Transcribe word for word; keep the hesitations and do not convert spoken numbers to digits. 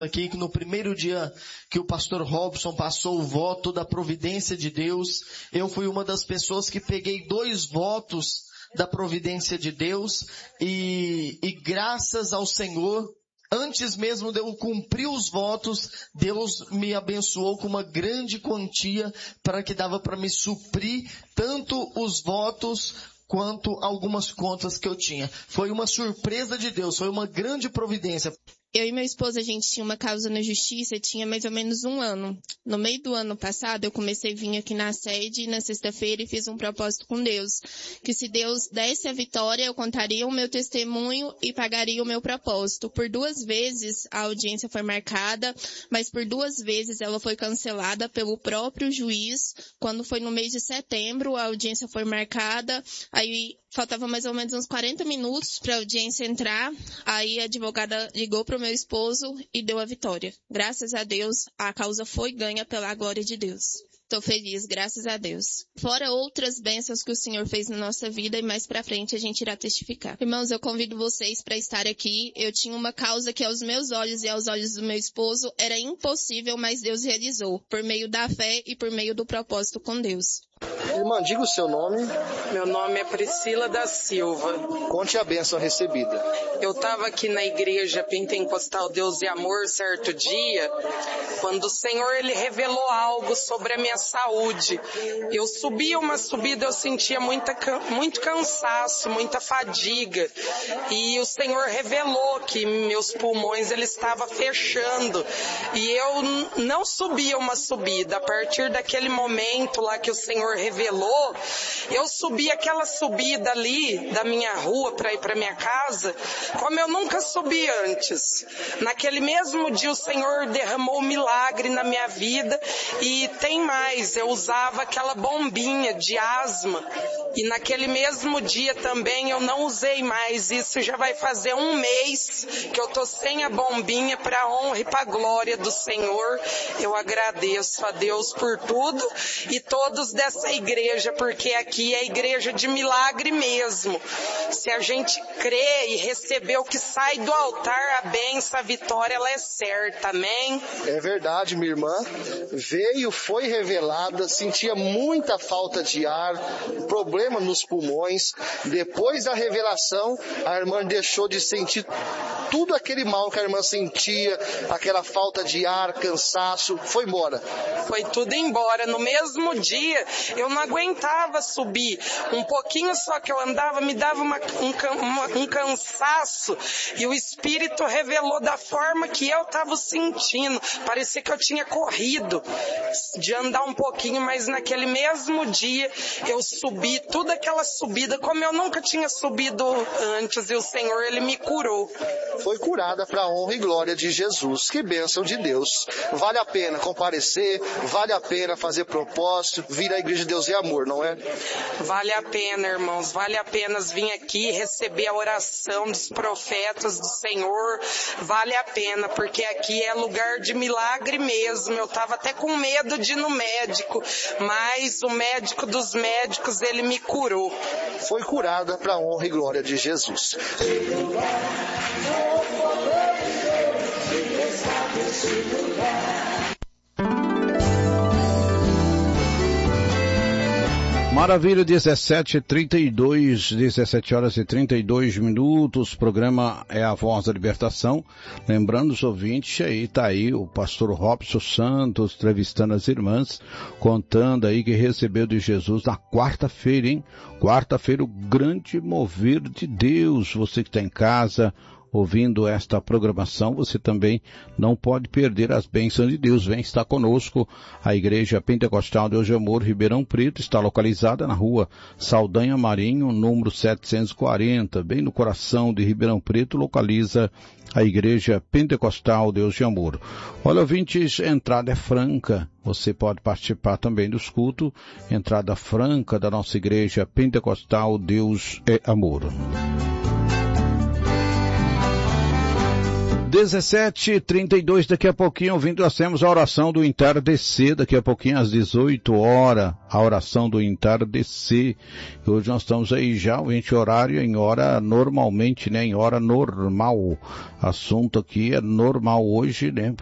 aqui que no primeiro dia que o pastor Robson passou o voto da providência de Deus, eu fui uma das pessoas que peguei dois votos da providência de Deus e, e graças ao Senhor, antes mesmo de eu cumprir os votos, Deus me abençoou com uma grande quantia para que dava para me suprir tanto os votos quanto algumas contas que eu tinha. Foi uma surpresa de Deus, foi uma grande providência. Eu e meu esposo, a gente tinha uma causa na justiça, tinha mais ou menos um ano. No meio do ano passado, eu comecei a vir aqui na sede, na sexta-feira, e fiz um propósito com Deus. Que se Deus desse a vitória, eu contaria o meu testemunho e pagaria o meu propósito. Por duas vezes, a audiência foi marcada, mas por duas vezes ela foi cancelada pelo próprio juiz. Quando foi no mês de setembro, a audiência foi marcada, aí faltava mais ou menos uns quarenta minutos para a audiência entrar, aí a advogada ligou para o meu esposo e deu a vitória. Graças a Deus, a causa foi ganha pela glória de Deus. Estou feliz, graças a Deus. Fora outras bênçãos que o Senhor fez na nossa vida e mais pra frente a gente irá testificar. Irmãos, eu convido vocês para estar aqui. Eu tinha uma causa que aos meus olhos e aos olhos do meu esposo era impossível, mas Deus realizou, por meio da fé e por meio do propósito com Deus. Irmã, diga o seu nome. Meu nome é Priscila da Silva. Conte a bênção recebida. Eu estava aqui na igreja Pentecostal Deus e Amor certo dia, quando o Senhor ele revelou algo sobre a minha saúde. Eu subia uma subida, eu sentia muita, muito cansaço, muita fadiga. E o Senhor revelou que meus pulmões ele estava fechando. E eu não subia uma subida. A partir daquele momento lá que o Senhor revelou, eu subi aquela subida ali da minha rua para ir para minha casa, como eu nunca subi antes. Naquele mesmo dia o Senhor derramou um milagre na minha vida e tem mais, eu usava aquela bombinha de asma e naquele mesmo dia também eu não usei mais. Isso já vai fazer um mês que eu tô sem a bombinha, para a honra e para a glória do Senhor. Eu agradeço a Deus por tudo e todos dessa igreja, porque aqui é a igreja de milagre mesmo. Se a gente crê e receber o que sai do altar, a bênção, a vitória, ela é certa, amém? É verdade, minha irmã. Veio, foi revelada, sentia muita falta de ar, problema nos pulmões. Depois da revelação, a irmã deixou de sentir tudo aquele mal que a irmã sentia, aquela falta de ar, cansaço, foi embora. Foi tudo embora. No mesmo dia, eu não aguentava subir. Um pouquinho só que eu andava, me dava uma, um, uma, um cansaço. E o Espírito revelou da forma que eu estava sentindo. Parecia que eu tinha corrido de andar um pouquinho, mas naquele mesmo dia eu subi toda aquela subida como eu nunca tinha subido antes. E o Senhor, Ele me curou. Foi curada para a honra e glória de Jesus. Que bênção de Deus. Vale a pena comparecer, vale a pena fazer propósito, vir à Igreja de Deus e Amor, não é? Vale a pena, irmãos, vale a pena vir aqui receber a oração dos profetas do Senhor, vale a pena, porque aqui é lugar de milagre mesmo. Eu estava até com medo de ir no médico, mas o médico dos médicos, ele me curou. Foi curada para a honra e glória de Jesus. Maravilha, dezessete e trinta e dois, dezessete horas e trinta e dois minutos, o programa é a Voz da Libertação. Lembrando os ouvintes, aí tá aí o pastor Robson Santos entrevistando as irmãs, contando aí que recebeu de Jesus na quarta-feira, hein? Quarta-feira, o grande mover de Deus. Você que está em casa, ouvindo esta programação, você também não pode perder as bênçãos de Deus. Vem estar conosco. A Igreja Pentecostal Deus de Amor, Ribeirão Preto, está localizada na rua Saldanha Marinho, número setecentos e quarenta, bem no coração de Ribeirão Preto, localiza a Igreja Pentecostal Deus de Amor. Olha, ouvintes, a entrada é franca. Você pode participar também dos cultos. Entrada franca da nossa Igreja Pentecostal Deus é Amor. dezessete e trinta e dois, daqui a pouquinho, ouvindo, nós temos a oração do entardecer, daqui a pouquinho às dezoito horas, a oração do entardecer. Hoje nós estamos aí já, ouvinte, horário em hora normalmente, né, em hora normal. Assunto aqui é normal hoje, né,